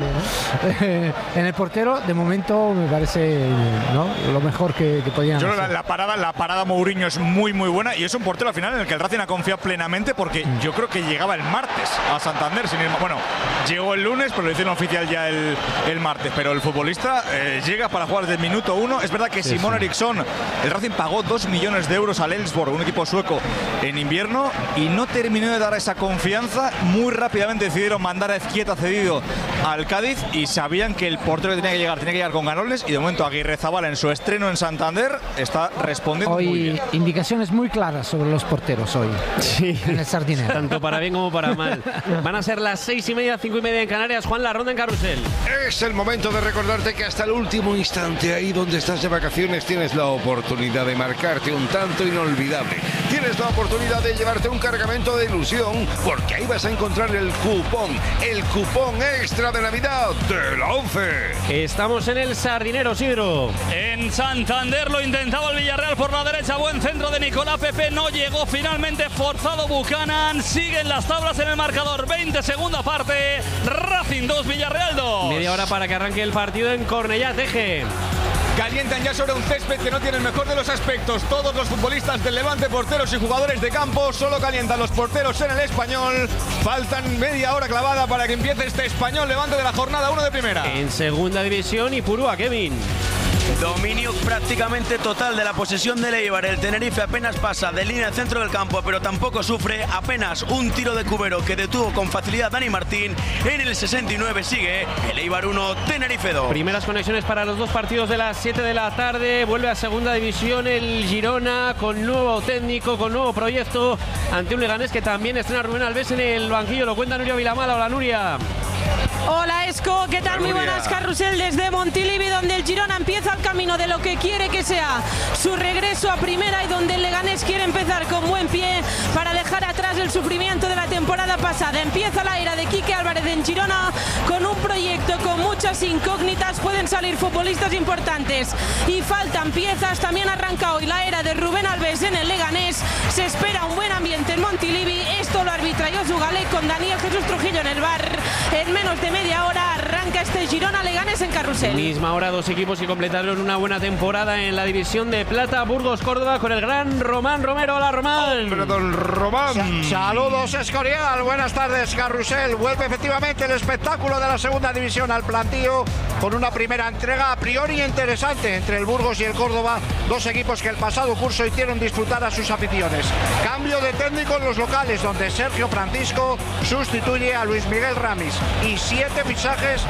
Speaker 13: en el portero. De momento me parece lo mejor que podían hacer.
Speaker 3: La parada Mourinho es muy buena, y es un portero al final en el que el Racing ha confiado plenamente, porque yo creo que llegaba el martes a Santander sin ir, bueno, llegó el lunes, pero lo hicieron oficial ya el martes, pero el futbolista llega para jugar desde el minuto 1. Es verdad que Simon Eriksson, el Racing pagó 2 millones de euros al Elfsborg, un equipo sueco, en invierno, y no terminó de dar esa confianza. Muy rápidamente decidieron mandar a Ezquieta cedido al Cádiz, y sabían que el portero que tenía que llegar con ganoles, y de momento Aguirrezabala en su estreno en Santander está respondiendo
Speaker 13: hoy
Speaker 3: muy bien.
Speaker 13: Indicaciones muy claras sobre los porteros hoy.
Speaker 2: Sí,
Speaker 13: en el Sardinero.
Speaker 2: Tanto para bien como para mal. Van a ser las 6:30, 5:30 en Canarias. Juan, la ronda en carrusel.
Speaker 1: Es el momento de recordarte que hasta el último instante, ahí donde estás de vacaciones, tienes la oportunidad de marcarte un tanto inolvidable. Tienes la oportunidad de llevarte un cargamento de ilusión, porque ahí vas a encontrar el cupón extra de Navidad de la 11.
Speaker 2: Estamos en el Sardinero, Sidro.
Speaker 10: En Santander lo intentaba el Villarreal por la derecha, buen centro de Nicolás Pepe, no llegó, finalmente forzado Buchanan. Siguen las tablas en el marcador, 20 segunda parte, Racing 2, Villarreal 2.
Speaker 2: Media hora para que arranque el partido en Cornellá, Teje.
Speaker 3: Calientan ya sobre un césped que no tiene el mejor de los aspectos. Todos los futbolistas del Levante, porteros y jugadores de campo, solo calientan los porteros en el Español. Faltan media hora clavada para que empiece este Español Levante de la jornada 1 de primera.
Speaker 2: En segunda división, Ipurúa, Kevin.
Speaker 8: Dominio prácticamente total de la posesión del Eibar. El Tenerife apenas pasa de línea al centro del campo, pero tampoco sufre. Apenas un tiro de Cubero que detuvo con facilidad Dani Martín. En el 69 sigue el Eibar 1, Tenerife 2.
Speaker 2: Primeras conexiones para los dos partidos de las 7 de la tarde. Vuelve a segunda división el Girona con nuevo técnico, con nuevo proyecto, ante un Leganés que también estrena Rubén Alves en el banquillo. Lo cuenta Nuria Vilamala. Hola, Nuria.
Speaker 14: Hola, Esco, ¿qué tal? Muy buenas, carrusel desde Montilivi, donde el Girona empieza el camino de lo que quiere que sea su regreso a primera, y donde el Leganés quiere empezar con buen pie para dejar atrás el sufrimiento de la temporada pasada. Empieza la era de Quique Álvarez en Girona con un proyecto con muchas incógnitas. Pueden salir futbolistas importantes y faltan piezas. También arranca hoy la era de Rubén Alves en el Leganés. Se espera un buen ambiente en Montilivi. Esto lo arbitra Josu Galé con Daniel Jesús Trujillo en el bar. En menos de media hora arranca este Girona Leganés en carrusel.
Speaker 2: Misma hora, dos equipos que completaron una buena temporada en la división de plata. Burgos, Córdoba, con el gran Román Romero. Hola, Román.
Speaker 1: Hombre, don Román.
Speaker 15: Saludos, Escorial. Buenas tardes, carrusel. Vuelve efectivamente el espectáculo de la segunda división al plantío, con una primera entrega a priori interesante entre el Burgos y el Córdoba, dos equipos que el pasado curso hicieron disfrutar a sus aficiones. Cambio de técnico en los locales, donde Sergio Francisco sustituye a Luis Miguel Ramis, y 7 fichajes en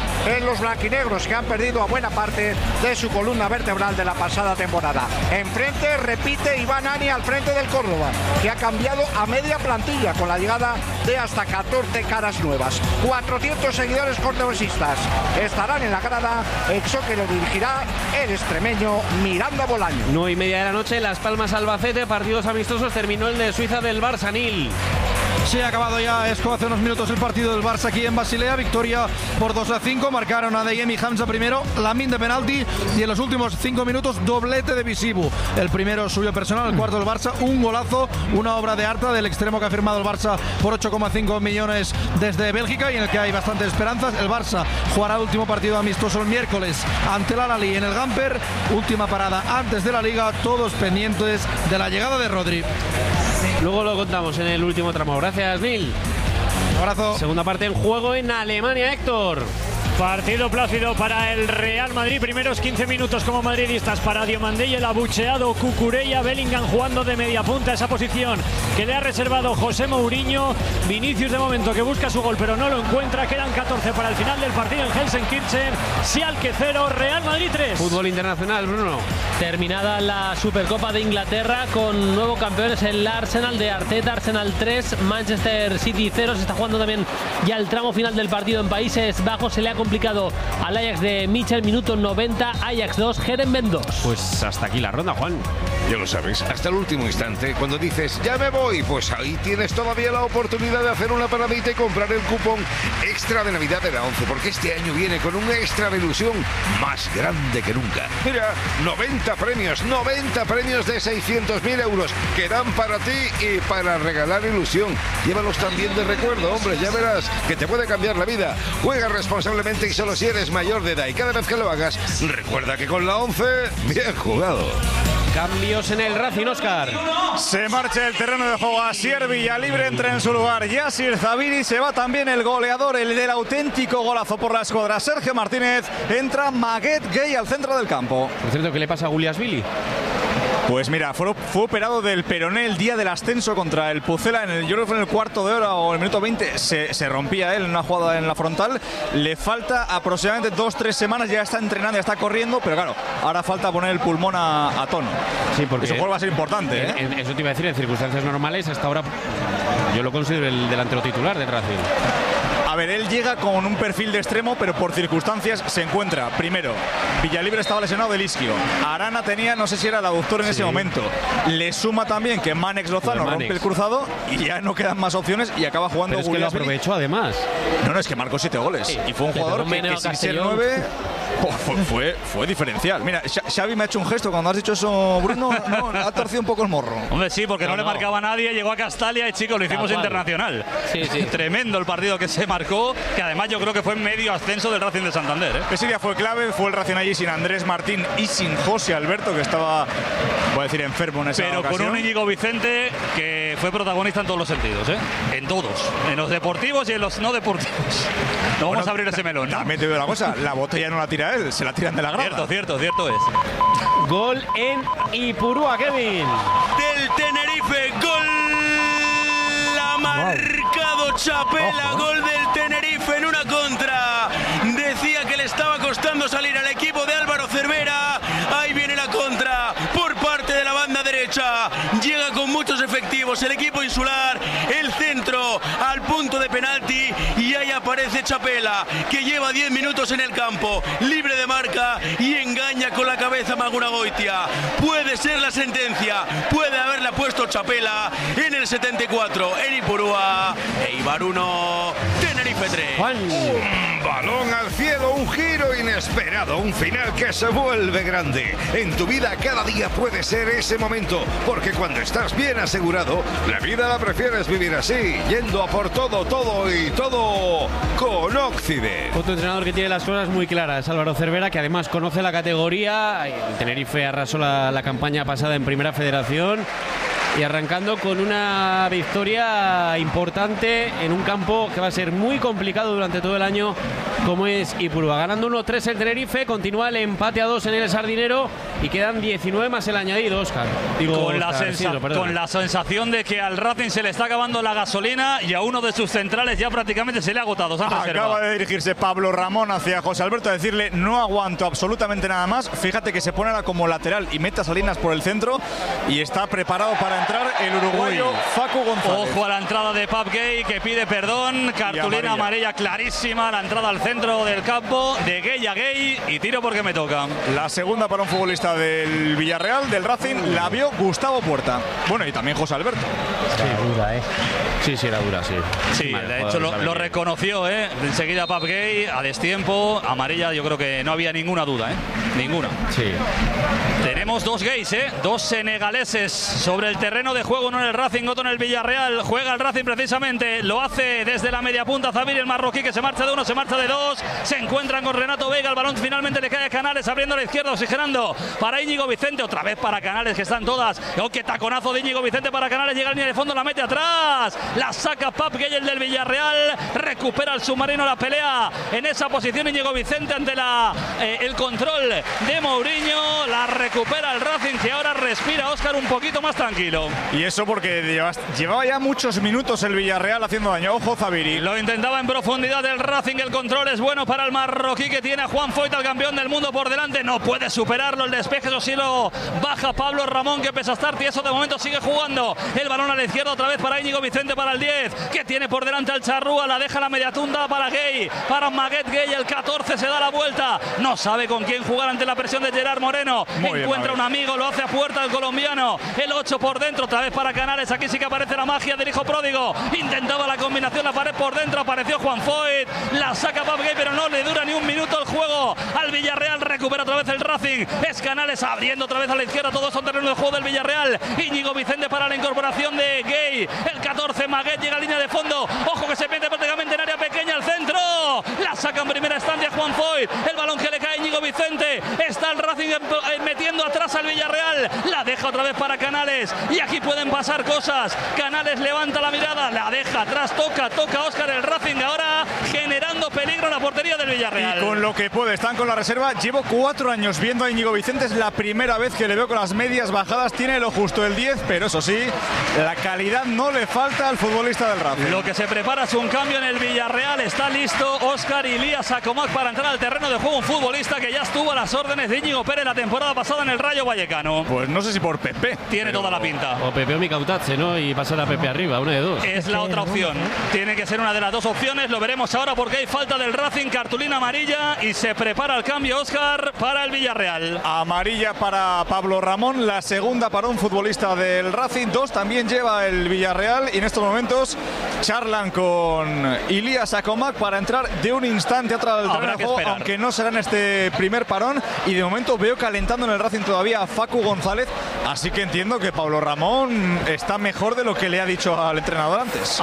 Speaker 15: los blanquinegros, que han perdido a buena parte de su columna vertebral de la pasada temporada. Enfrente repite Iván Ani al frente del Córdoba, que ha cambiado a media plantilla con la llegada de hasta 14 caras nuevas. 400 seguidores cordobesistas estarán en la grada. Hecho que lo dirigirá el extremeño Miranda Bolaño.
Speaker 2: 9:30 de la noche, Las Palmas Albacete, partidos amistosos. Terminó el de Suiza del Barça, Nil.
Speaker 7: Sí, ha acabado ya, Esco, hace unos minutos el partido del Barça aquí en Basilea. Victoria por 2-5. Marcaron a Deyemi y Hamza primero, Lamine de penalti, y en los últimos 5 minutos doblete de Visibu. El primero suyo personal, el cuarto del Barça. Un golazo, una obra de arte del extremo que ha firmado el Barça por 8,5 millones desde Bélgica y en el que hay bastantes esperanzas. El Barça jugará el último partido amistoso el miércoles ante el Al-Ahly en el Gamper. Última parada antes de la Liga, todos pendientes de la llegada de Rodri.
Speaker 2: Luego lo contamos en el último tramo. Gracias, Nil.
Speaker 7: Un abrazo.
Speaker 2: Segunda parte en juego en Alemania, Héctor.
Speaker 6: Partido plácido para el Real Madrid. Primeros 15 minutos como madridistas para Diomandé y el abucheado Cucurella. Bellingham jugando de media punta, esa posición que le ha reservado José Mourinho. Vinicius de momento que busca su gol pero no lo encuentra. Quedan 14 para el final del partido en Gelsenkirchen. Schalke 0, Real Madrid 3.
Speaker 2: Fútbol internacional, Bruno.
Speaker 5: Terminada la Supercopa de Inglaterra con nuevos campeones el Arsenal de Arteta. Arsenal 3, Manchester City 0. Se está jugando también ya el tramo final del partido en Países Bajos. Se le ha complicado al Ajax de Michel, minuto 90, Ajax 2, Herenveen 2.
Speaker 2: Pues hasta aquí la ronda, Juan.
Speaker 1: Ya lo sabes, hasta el último instante, cuando dices ya me voy, pues ahí tienes todavía la oportunidad de hacer una paradita y comprar el cupón extra de Navidad de la 11, porque este año viene con un extra de ilusión más grande que nunca. Mira, 90 premios de 600.000 euros que dan para ti y para regalar ilusión. Llévalos también de recuerdo, hombre, ya verás que te puede cambiar la vida. Juega responsablemente y solo si eres mayor de edad, y cada vez que lo hagas, recuerda que con la 11, bien jugado.
Speaker 2: Cambios en el Racing, Óscar.
Speaker 3: Se marcha el terreno de juego. Asier Villalibre entra en su lugar. Yasir Zabiri, se va también el goleador, el del auténtico golazo por la escuadra, Sergio Martínez. Entra Maguette Gay al centro del campo.
Speaker 2: Por cierto, ¿qué le pasa a Guliasvili?
Speaker 3: Pues mira, fue operado del peroné el día del ascenso contra el Pucela. Yo creo que fue en el cuarto de hora o el minuto 20. Se rompía él en una jugada en la frontal. Le falta aproximadamente 2-3 semanas. Ya está entrenando, ya está corriendo. Pero claro, ahora falta poner el pulmón a tono.
Speaker 2: Sí, porque
Speaker 3: eso va a ser importante.
Speaker 2: Eso te iba a decir, en circunstancias normales, hasta ahora yo lo considero el delantero titular del Racing.
Speaker 3: A ver, él llega con un perfil de extremo, pero por circunstancias se encuentra. Primero, Villalibre estaba lesionado del isquio. Arana tenía, no sé si era el aductor en ese momento. Le suma también que Manex Lozano rompe el cruzado y ya no quedan más opciones y acaba jugando.
Speaker 2: Pero es que lo aprovechó además.
Speaker 3: No, es que marcó 7 goles. Sí, y fue un jugador que sin ser 9 fue diferencial. Mira, Xavi me ha hecho un gesto cuando has dicho eso, Bruno. No, ha torcido un poco el morro.
Speaker 10: Hombre, sí, porque no le marcaba a nadie. Llegó a Castalia y, chicos, lo hicimos internacional.
Speaker 5: Sí.
Speaker 10: Tremendo el partido que se marcó, que además yo creo que fue en medio ascenso del Racing de Santander.
Speaker 3: Ese día fue clave, fue el Racing allí sin Andrés Martín y sin José Alberto, que estaba, voy a decir, enfermo en esa ocasión.
Speaker 10: Pero con un Íñigo Vicente que fue protagonista en todos los sentidos, en todos, en los deportivos y en los no deportivos. No vamos a abrir ese melón, ¿no?
Speaker 3: También te digo una cosa, la botella no la tira él, se la tiran de la grada.
Speaker 10: Cierto es.
Speaker 2: Gol en Ipurúa, Kevin.
Speaker 8: Del Tenerife, gol. Ha marcado Chapela, gol del Tenerife en una contra. Decía que le estaba costando salir al equipo de Álvaro Cervera. Ahí viene la contra por parte de la banda derecha. Llega con muchos efectivos el equipo insular. El centro al punto de penalti y ahí aparece Chapela, que lleva 10 minutos en el campo, libre de marca y engaña con la cabeza a Maguna Goitia. Puede ser la sentencia, puede haberla puesto Chapela en el 74 en Ipurúa. Eibar 1, Tenerife 3.
Speaker 1: Un balón al cielo, un giro inesperado, un final que se vuelve grande. En tu vida cada día puede ser ese momento, porque cuando estás bien asegurado, la vida la prefieres vivir así, yendo a por todo y todo con Occident.
Speaker 2: Otro entrenador que tiene las cosas muy claras, Álvaro Cervera, que además conoce la categoría. El Tenerife arrasó la campaña pasada en Primera Federación y arrancando con una victoria importante en un campo que va a ser muy complicado durante todo el año, como es Ipurúa. Ganando 1-3 el Tenerife, continúa el empate a 2 en el Sardinero y quedan 19 más el añadido, Óscar.
Speaker 10: Con la sensación de que al Racing se le está acabando la gasolina y a uno de sus centrales ya prácticamente se le ha agotado.
Speaker 3: Acaba de dirigirse Pablo Ramón hacia José Alberto a decirle: no aguanto absolutamente nada más. Fíjate que se pone ahora como lateral y mete a Salinas por el centro y está preparado para entrar el uruguayo Facu González.
Speaker 10: Ojo a la entrada de Pap Gay, que pide perdón. Cartulina amarilla clarísima. La entrada al centro del campo de Gay a Gay y tiro porque me toca.
Speaker 3: La segunda para un futbolista del Villarreal, del Racing, la vio Gustavo Puerta. Bueno, y también José Alberto.
Speaker 12: Sí, dura,
Speaker 2: Sí, era dura, sí.
Speaker 10: Sí, vale, de hecho lo reconoció, enseguida Pap Gay, a destiempo, amarilla, yo creo que no había ninguna duda, ninguna.
Speaker 2: Sí.
Speaker 10: Tenemos dos gays, dos senegaleses sobre el terreno de juego, uno en el Racing, otro en el Villarreal. Juega el Racing precisamente, lo hace desde la media punta Zabir, el marroquí, que se marcha de uno, se marcha de dos, se encuentran con Renato Veiga, el balón finalmente le cae a Canales, abriendo a la izquierda, oxigenando para Íñigo Vicente, otra vez para Canales, que están todas. ¡Oh, qué taconazo de Íñigo Vicente para Canales! Llega a la línea de fondo, la mete atrás, la saca Pap Gay, el del Villarreal, recupera el submarino la pelea en esa posición Íñigo Vicente ante el control de Mourinho, la recupera el Racing, que ahora respira, Óscar, un poquito más tranquilo.
Speaker 3: Y eso porque llevaba ya muchos minutos el Villarreal haciendo daño. Ojo Zabiri.
Speaker 10: Lo intentaba en profundidad el Racing, el control es bueno para el marroquí, que tiene a Juan Foyt, al campeón del mundo, por delante, no puede superarlo, el despeje, eso sí lo baja Pablo Ramón, que pese a estar tieso de momento sigue jugando, el balón a la izquierda otra vez para Íñigo Vicente, para el 10, que tiene por delante al Charrúa, la deja la media tunda para Gay, para Maguet Gay, el 14 se da la vuelta, no sabe con quién jugar ante la presión de Gerard Moreno, encuentra un amigo, lo hace a puerta el colombiano, el 8 por dentro, otra vez para Canales, aquí sí que aparece la magia del hijo pródigo, intentaba la combinación, la pared por dentro, apareció Juan Foyt, la saca Pap Gay, pero no le dura ni un minuto el juego al Villarreal, recupera otra vez el Racing, es Canales abriendo otra vez a la izquierda, todo son terreno de juego del Villarreal, Íñigo Vicente para la incorporación de Gay, el 14 Maguet llega a línea de fondo, ojo que se mete prácticamente en área pequeña al centro, la saca en primera instancia Juan Foyt, el balón que le cae a Íñigo Vicente, está el Racing metiendo atrás al Villarreal, la deja otra vez para Canales y aquí pueden pasar cosas, Canales levanta la mirada, la deja atrás, toca Óscar, el Racing ahora generando peligro en la portería del Villarreal.
Speaker 3: Y con lo que puede, están con la reserva, llevo 4 años viendo a Íñigo Vicente, es la primera vez que le veo con las medias bajadas, tiene lo justo el 10, pero eso sí, la calidad no le falta al futbolista del Racing.
Speaker 10: Lo que se prepara es un cambio en el Villarreal, está listo Óscar Ilías Acomac para entrar al terreno de juego, un futbolista que ya estuvo a las órdenes de Íñigo Pérez la temporada pasada en el Rayo Vallecano.
Speaker 3: Pues no sé si por Pepe.
Speaker 10: Tiene toda la pinta.
Speaker 2: O Pepe o Micautache, ¿no? Y pasar a Pepe arriba, una de dos.
Speaker 10: Es la otra opción. Tiene que ser una de las dos opciones, lo veremos ahora porque hay falta del Racing, cartulina amarilla y se prepara el cambio, Óscar, para el Villarreal.
Speaker 3: Amarilla para Pablo Ramón, la segunda para un futbolista del Racing, 2 también lleva el Villarreal y en estos momentos charlan con Ilías Acomac para entrar de un instante a otro al terreno de juego, aunque no será en este primer parón, y de momento veo calentando en el Racing todavía a Facu González, así que entiendo que Pablo Ramón está mejor de lo que le ha dicho al entrenador antes.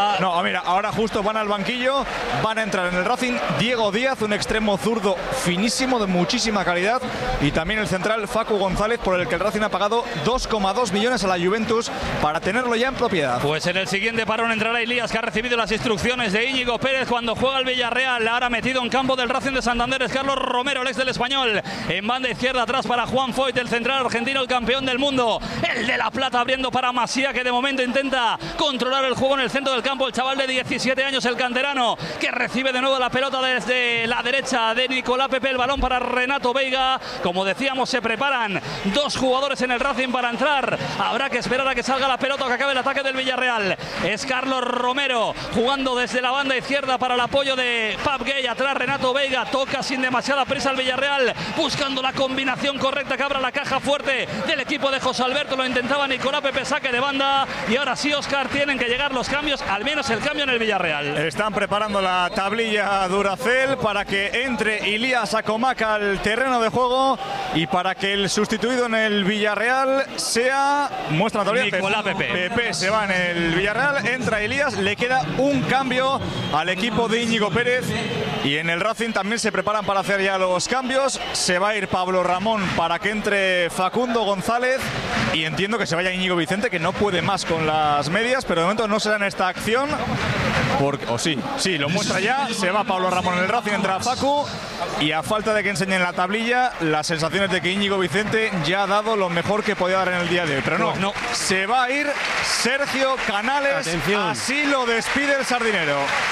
Speaker 3: Ahora justo van al banquillo, van a entrar en el Racing Diego Díaz, un extremo zurdo finísimo de muchísima calidad, y también el central Facu González, por el que el Racing ha pagado 2,2 millones a la Juventus para tenerlo ya en propiedad.
Speaker 10: Pues en el siguiente parón entrará Ilías, que ha recibido las instrucciones de Íñigo Pérez cuando juega el Villarreal. Ahora metido en campo del Racing de Santander es Carlos Romero, el ex del Español, en banda izquierda atrás para Juan Foyt, el central argentino, el campeón del mundo, el de La Plata, abriendo para Masía, que de momento intenta controlar el juego en el centro del campo, el chaval de 17 años, el canterano, que recibe de nuevo la pelota desde la derecha de Nicolás Pepe, el balón para Renato Veiga. Como decíamos, se preparan 2 jugadores en el Racing para entrar, habrá que esperar a que salga la pelota, que acabe el ataque del Villarreal. Es Carlos Romero jugando desde la banda izquierda para el apoyo de Pap Gay, atrás Renato Veiga, toca sin demasiada prisa al Villarreal, buscando la combinación correcta que abra la caja fuerte del equipo de José Alberto, lo intentaba Nicolás Pepe, saque de banda, y ahora sí, Óscar, tienen que llegar los cambios, al menos el cambio en el Villarreal.
Speaker 3: Están preparando la tablilla Duracell para que entre Ilías Acomac al terreno de juego Y para que el sustituido en el Villarreal sea, muestra todavía
Speaker 10: Nicolás Pepe.
Speaker 3: Pepe se va en el Villarreal, entra Elías, le queda un cambio al equipo de Íñigo Pérez. Y en el Racing también se preparan para hacer ya los cambios. Se va a ir Pablo Ramón para que entre Facundo González. Y entiendo que se vaya Íñigo Vicente, que no puede más con las medias, pero de momento no será en esta acción. Sí, lo muestra ya. Se va Pablo Ramón en el Racing, entra Facu. Y a falta de que enseñen la tablilla, las sensaciones de que Íñigo Vicente ya ha dado lo mejor que podía dar en el día de hoy. Pero no. Se va a ir Sergio Canales. Atención. Así lo despide el sardinero.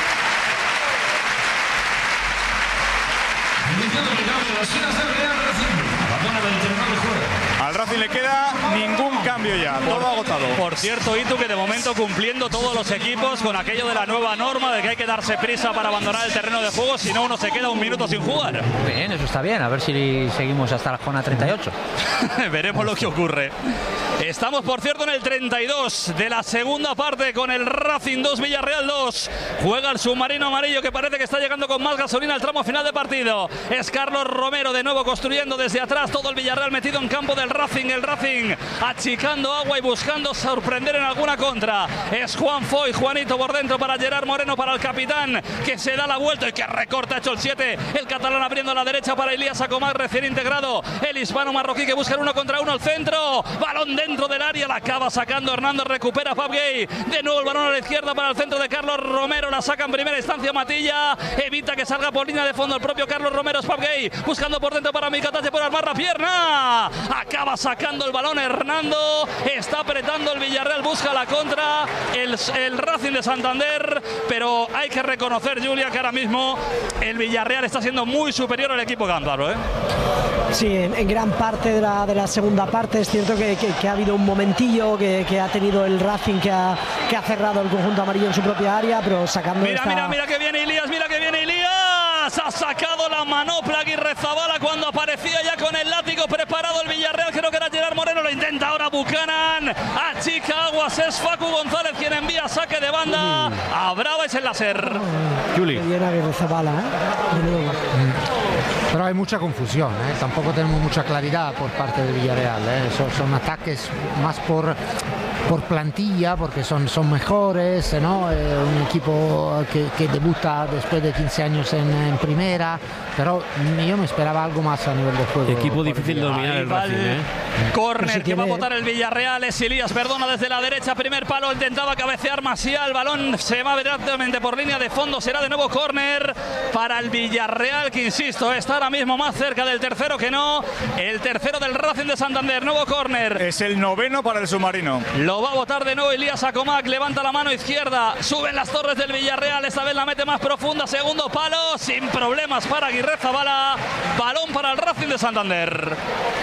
Speaker 3: Al Racing le queda ningún cambio ya, todo agotado.
Speaker 10: Por cierto, Itu, que de momento cumpliendo todos los equipos con aquello de la nueva norma de que hay que darse prisa para abandonar el terreno de juego, si no uno se queda un minuto sin jugar.
Speaker 12: Bien, eso está bien, a ver si seguimos hasta la jornada 38.
Speaker 10: Veremos lo que ocurre. Estamos, por cierto, en el 32 de la segunda parte con el Racing 2, Villarreal 2. Juega el submarino amarillo que parece que está llegando con más gasolina al tramo final de partido. Es Carlos Romero de nuevo construyendo desde atrás, todo el Villarreal metido en campo del Racing. El Racing achicando agua y buscando sorprender en alguna contra. Es Juan Foy, Juanito por dentro para Gerard Moreno, para el capitán, que se da la vuelta y que recorta, ha hecho el 7. El catalán abriendo a la derecha para Elías Acomac, recién integrado. El hispano marroquí que busca el 1 contra 1 al centro. Balón dentro del área, la acaba sacando Hernández, recupera Fab Gay. De nuevo el balón a la izquierda para el centro de Carlos Romero. La saca en primera instancia Matilla. Evita que salga por línea de fondo el propio Carlos Romero. Es Fab Gay buscando por dentro para Micatache por armar la pierna. Acaba sacando el balón Hernando. Está apretando el Villarreal, busca la contra el Racing de Santander. Pero hay que reconocer, Julia, que ahora mismo el Villarreal está siendo muy superior al equipo cántabro, ¿eh?
Speaker 11: Sí, en gran parte de la segunda parte es cierto que ha habido un momentillo que ha tenido el Racing que ha cerrado el conjunto amarillo en su propia área, pero sacando
Speaker 10: mira que viene Elías, ha sacado la manopla Aguirrezabala cuando aparecía ya con el látigo preparado el Villarreal. Creo que era Gerard Moreno, lo intenta ahora Buchanan, achica aguas, es Facu González quien envía saque de banda a Brava, es el láser.
Speaker 11: Juli. Bien Aguirrezabala,
Speaker 13: Pero hay mucha confusión, tampoco tenemos mucha claridad por parte del Villarreal. Son ataques más por plantilla, porque son mejores, ¿no? Un equipo que debuta después de 15 años en primera, pero yo me esperaba algo más a nivel de juego.
Speaker 2: Equipo difícil de dominar el Racing,
Speaker 10: Córner que va a botar el Villarreal, es Elías, perdona, desde la derecha, primer palo, intentaba cabecear Maciá, el balón se va directamente por línea de fondo, será de nuevo córner para el Villarreal, que insisto, está ahora mismo más cerca del tercero que no, el tercero del Racing de Santander, nuevo córner.
Speaker 3: Es el noveno para el submarino.
Speaker 10: Lo va a botar de nuevo Elías Acomac, levanta la mano izquierda, suben las torres del Villarreal, esta vez la mete más profunda, segundo palo, sin problemas para Aguirrezabala, balón para el Racing de Santander.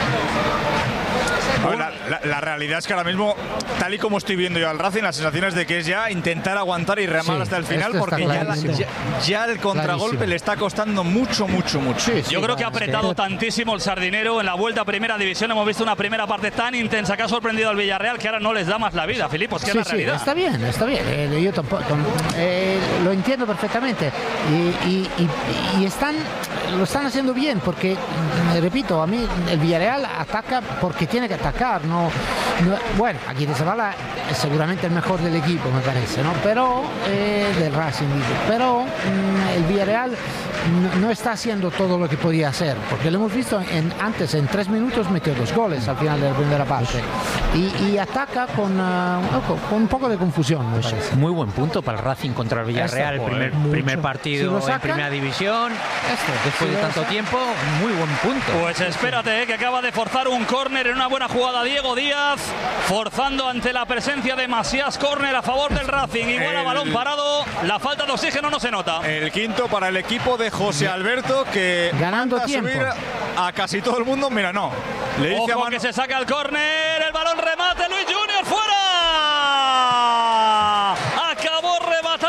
Speaker 3: Bueno, la realidad es que ahora mismo, tal y como estoy viendo yo al Racing, la sensación es de que es ya intentar aguantar y remar hasta el final, porque ya el contragolpe le está costando mucho.
Speaker 10: Yo creo que ha apretado tantísimo el sardinero en la vuelta a primera división. Hemos visto una primera parte tan intensa que ha sorprendido al Villarreal que ahora no les da más la vida, Filippo, es que es la realidad.
Speaker 13: Está bien. Yo tampoco, lo entiendo perfectamente y lo están haciendo bien, porque, repito, a mí el Villarreal ataca porque tiene que atacar. Bueno, Aguirrezabala es seguramente el mejor del equipo, me parece, ¿no? Pero del Racing, pero el Villarreal no está haciendo todo lo que podía hacer, porque lo hemos visto antes en 3 minutos metió 2 goles al final de la primera parte y ataca con un poco de confusión, me parece.
Speaker 12: Muy buen punto para el Racing contra el Villarreal, primer partido en primera división, después de tanto tiempo, muy buen punto.
Speaker 10: Pues espérate, que acaba de forzar un córner en una buena jugada Diego Díaz, forzando ante la presencia de Masías, córner a favor del Racing, igual a balón parado, la falta de oxígeno no se nota.
Speaker 3: El quinto para el equipo de José Alberto, que
Speaker 13: ganando tiempo
Speaker 3: subir a casi todo el mundo. Mira, no. Le dice
Speaker 10: Ojo que se saca el córner, el balón remate Luis Juli.